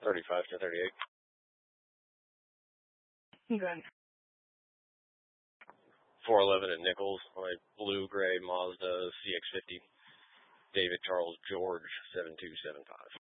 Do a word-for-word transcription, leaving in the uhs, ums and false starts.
thirty-five to thirty-eight. Okay. four eleven at Nichols, my blue-gray Mazda C X fifty. David Charles George, seven two seven five.